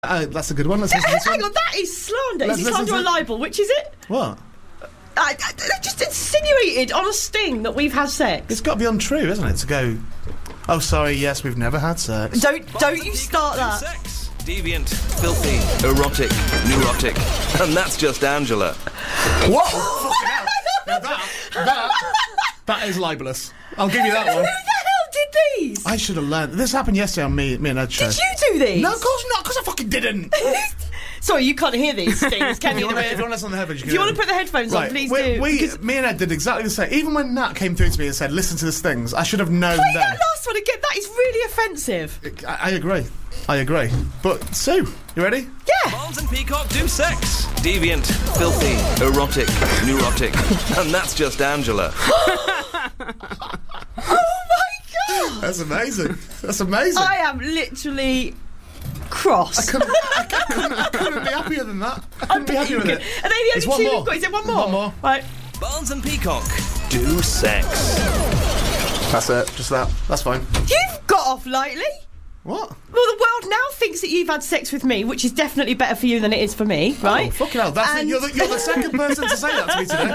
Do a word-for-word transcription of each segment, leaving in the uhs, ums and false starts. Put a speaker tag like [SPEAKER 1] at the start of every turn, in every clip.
[SPEAKER 1] Uh, that's a good one. Let's listen to this
[SPEAKER 2] Hang
[SPEAKER 1] one.
[SPEAKER 2] on, that is slander.
[SPEAKER 1] Let's
[SPEAKER 2] Is it
[SPEAKER 1] listen
[SPEAKER 2] slander
[SPEAKER 1] to
[SPEAKER 2] or
[SPEAKER 1] it.
[SPEAKER 2] libel? Which is it?
[SPEAKER 1] What?
[SPEAKER 2] I, I, I just insinuated on a sting that we've had sex.
[SPEAKER 1] It's got to be untrue, isn't it? To go, oh, sorry, yes, we've never had sex.
[SPEAKER 2] Don't don't you start that.
[SPEAKER 3] Sex. Deviant, filthy, erotic, neurotic. And that's just Angela.
[SPEAKER 1] What? Fucking hell. Now that, that, that is libelous. I'll give you that
[SPEAKER 2] Who
[SPEAKER 1] one.
[SPEAKER 2] the hell did these?
[SPEAKER 1] I should have learned. This happened yesterday on me, me and Ed's show.
[SPEAKER 2] Did you do these?
[SPEAKER 1] No, of course not, because I fucking didn't.
[SPEAKER 2] Sorry, you can't hear these things, can
[SPEAKER 1] If
[SPEAKER 2] you?
[SPEAKER 1] you want to listen on the headphones, you
[SPEAKER 2] If you
[SPEAKER 1] can
[SPEAKER 2] want to put the headphones
[SPEAKER 1] Right,
[SPEAKER 2] on, please
[SPEAKER 1] we,
[SPEAKER 2] do.
[SPEAKER 1] we,
[SPEAKER 2] because
[SPEAKER 1] me and Ed did exactly the same. Even when Nat came through to me and said, listen to these things, I should have known
[SPEAKER 2] play
[SPEAKER 1] then.
[SPEAKER 2] that last one again. That is really offensive.
[SPEAKER 1] I, I agree. I agree. But, Sue, you ready?
[SPEAKER 2] Yeah.
[SPEAKER 3] Barnes and Peacock do sex. Deviant, filthy, erotic, neurotic. And that's just Angela.
[SPEAKER 2] Oh my god.
[SPEAKER 1] That's amazing. That's amazing.
[SPEAKER 2] I am literally cross.
[SPEAKER 1] I couldn't, I couldn't, I couldn't be happier than that. I couldn't be happier with it.
[SPEAKER 2] Are they the only
[SPEAKER 1] It's
[SPEAKER 2] two
[SPEAKER 1] one
[SPEAKER 2] we've
[SPEAKER 1] more.
[SPEAKER 2] got? Is it one more?
[SPEAKER 1] One more.
[SPEAKER 2] Right.
[SPEAKER 3] Barnes and Peacock do sex.
[SPEAKER 1] That's it. Just that. That's fine.
[SPEAKER 2] You've got off lightly.
[SPEAKER 1] What?
[SPEAKER 2] Well, the world now thinks that you've had sex with me, which is definitely better for you than it is for me, right?
[SPEAKER 1] Oh, fucking hell. That's it.
[SPEAKER 2] And-
[SPEAKER 1] You're, the, you're the second person to say that to me today.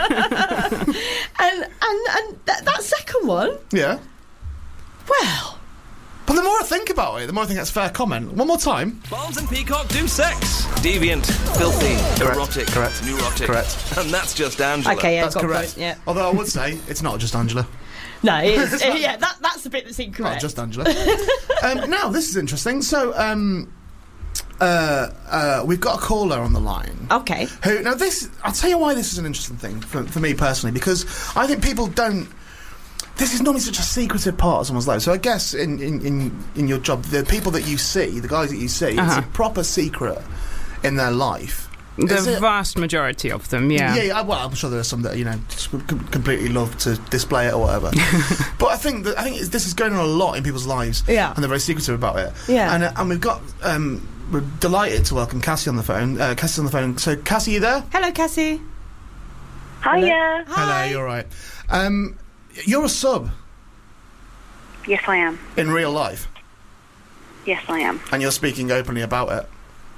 [SPEAKER 2] And and and that, that second one,
[SPEAKER 1] Yeah.
[SPEAKER 2] well,
[SPEAKER 1] But the more I think about it, the more I think that's a fair comment. One more time.
[SPEAKER 3] Barnes and Peacock do sex. Deviant, filthy,
[SPEAKER 1] Correct.
[SPEAKER 3] erotic,
[SPEAKER 1] Correct.
[SPEAKER 3] neurotic.
[SPEAKER 1] Correct.
[SPEAKER 3] And that's just Angela.
[SPEAKER 2] okay, yeah,
[SPEAKER 1] That's
[SPEAKER 2] got a
[SPEAKER 1] correct.
[SPEAKER 2] point, yeah.
[SPEAKER 1] Although I would say, it's not just Angela.
[SPEAKER 2] No, it is, uh, yeah, that that's the bit that's incorrect.
[SPEAKER 1] Not just Angela. um, now, this is interesting. So, um, uh, uh, we've got a caller on the line.
[SPEAKER 2] Okay.
[SPEAKER 1] Who, now, this, I'll tell you why this is an interesting thing for, for me personally, because I think people don't. This is normally such a secretive part of someone's life. So I guess in, in, in, in your job, the people that you see, the guys that you see,
[SPEAKER 4] Uh-huh.
[SPEAKER 1] it's a proper secret in their life.
[SPEAKER 4] The
[SPEAKER 1] Is it-
[SPEAKER 4] vast majority of them, yeah.
[SPEAKER 1] Yeah, yeah, well, I'm sure there are some that, you know, just com- completely love to display it or whatever. But I think that I think it's, this is going on a lot in people's lives,
[SPEAKER 2] Yeah.
[SPEAKER 1] and they're very secretive about it.
[SPEAKER 2] Yeah.
[SPEAKER 1] And uh, and we've got um, we're delighted to welcome Cassie on the phone. Uh, Cassie's on the phone. So Cassie, you there?
[SPEAKER 2] Hello, Cassie.
[SPEAKER 5] Hiya.
[SPEAKER 1] Hello, you're right. Um, you're a sub
[SPEAKER 5] Yes, I am.
[SPEAKER 1] in real life,
[SPEAKER 5] Yes, I am.
[SPEAKER 1] and you're speaking openly about it.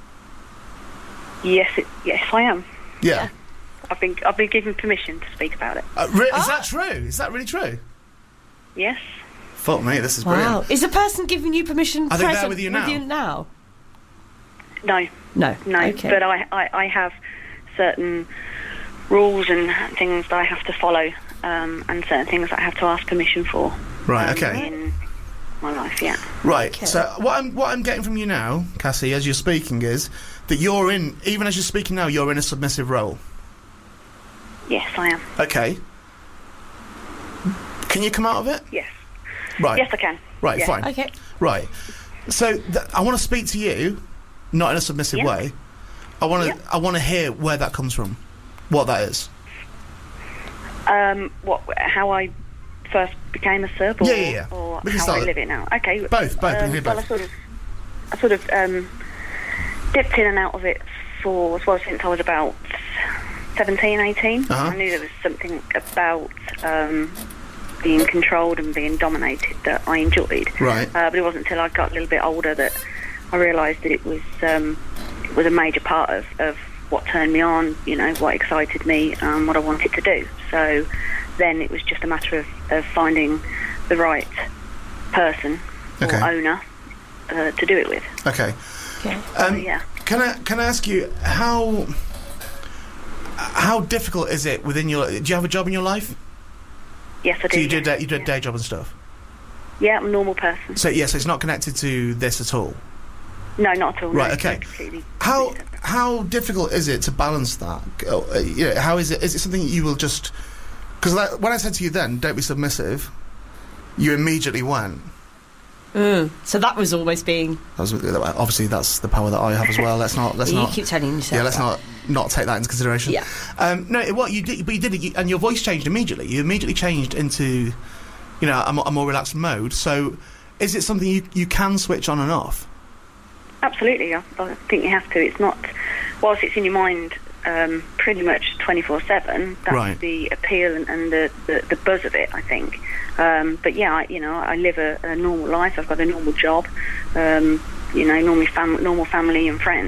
[SPEAKER 5] Yes, it, yes, I am.
[SPEAKER 1] Yeah.
[SPEAKER 5] I've been I've been given permission to speak about it.
[SPEAKER 1] Uh, re- Is that true? Is that really true?
[SPEAKER 5] Yes.
[SPEAKER 1] Fuck me, this is
[SPEAKER 2] Wow.
[SPEAKER 1] brilliant.
[SPEAKER 2] Is the person giving you permission
[SPEAKER 1] Are they there
[SPEAKER 2] present
[SPEAKER 1] with you now?
[SPEAKER 2] now?
[SPEAKER 5] No.
[SPEAKER 2] No.
[SPEAKER 5] No.
[SPEAKER 2] Okay.
[SPEAKER 5] But I, I, I have certain rules and things that I have to follow, um, and certain things that I have to ask permission for.
[SPEAKER 1] Right.
[SPEAKER 5] um,
[SPEAKER 1] Okay.
[SPEAKER 5] In my life, yeah.
[SPEAKER 1] Right.
[SPEAKER 2] Okay.
[SPEAKER 1] So what I'm what I'm getting from you now, Cassie, as you're speaking, is that you're in, even as you're speaking now, you're in a submissive role.
[SPEAKER 5] Yes, I am.
[SPEAKER 1] Okay. Can you come out of it?
[SPEAKER 5] Yes.
[SPEAKER 1] Right.
[SPEAKER 5] Yes, I can.
[SPEAKER 1] Right.
[SPEAKER 5] Yeah.
[SPEAKER 1] Fine.
[SPEAKER 2] Okay.
[SPEAKER 1] Right. So th- I want to speak to you, not in a submissive
[SPEAKER 5] Yeah.
[SPEAKER 1] way. I want to
[SPEAKER 5] Yeah.
[SPEAKER 1] I want to hear where that comes from, what that is.
[SPEAKER 5] Um, what? How I first became a sub, or,
[SPEAKER 1] Yeah, yeah, yeah.
[SPEAKER 5] or
[SPEAKER 1] We can
[SPEAKER 5] how
[SPEAKER 1] start
[SPEAKER 5] I
[SPEAKER 1] with-
[SPEAKER 5] live it now? Okay.
[SPEAKER 1] Both, both, we can
[SPEAKER 5] Um,
[SPEAKER 1] hear
[SPEAKER 5] well,
[SPEAKER 1] both.
[SPEAKER 5] I sort of, I sort of um, dipped in and out of it for well since I was about seventeen, eighteen.
[SPEAKER 1] Uh-huh.
[SPEAKER 5] I knew there was something about um, being controlled and being dominated that I enjoyed.
[SPEAKER 1] Right.
[SPEAKER 5] Uh, but it wasn't until I got a little bit older that I realised that it was um, it was a major part of, of what turned me on, you know, what excited me, um, what I wanted to do. So then it was just a matter of, of finding the right person
[SPEAKER 1] Okay.
[SPEAKER 5] or owner uh, to do it with.
[SPEAKER 1] Okay.
[SPEAKER 2] Okay.
[SPEAKER 1] Um,
[SPEAKER 5] yeah.
[SPEAKER 1] Can I can I ask you how how difficult is it within your? Do you have a job in your life?
[SPEAKER 5] Yes, I do.
[SPEAKER 1] So you did
[SPEAKER 5] yeah.
[SPEAKER 1] day, you did a day job and stuff.
[SPEAKER 5] Yeah, I'm a normal person.
[SPEAKER 1] So yes, it's not connected to this at all.
[SPEAKER 5] No, not at all.
[SPEAKER 1] Right,
[SPEAKER 5] no,
[SPEAKER 1] okay.
[SPEAKER 5] completely-
[SPEAKER 1] How
[SPEAKER 5] completely separate.
[SPEAKER 1] how difficult is it to balance that? Uh, you know, how is it? Is it something you will just? Because like, when I said to you then, don't be submissive, you immediately went.
[SPEAKER 2] Mm. So that was always being.
[SPEAKER 1] That was, obviously, that's the power that I have as well. Let's not. Let's
[SPEAKER 2] you
[SPEAKER 1] not.
[SPEAKER 2] keep telling yourself.
[SPEAKER 1] Yeah, let's
[SPEAKER 2] that.
[SPEAKER 1] not not take that into consideration.
[SPEAKER 2] Yeah.
[SPEAKER 1] Um, no, it- what you did, but you did, it, you, and your voice changed immediately. You immediately changed into, you know, a, mo- a more relaxed mode. So, is it something you you can switch on and off?
[SPEAKER 5] Absolutely, I, I think you have to. It's not, whilst it's in your mind um, pretty much twenty-four seven, that's
[SPEAKER 1] Right.
[SPEAKER 5] the appeal and, and the, the, the buzz of it, I think. Um, but yeah, I, you know, I live a, a normal life. I've got a normal job. Um, you know, normally fam- normal family and friends.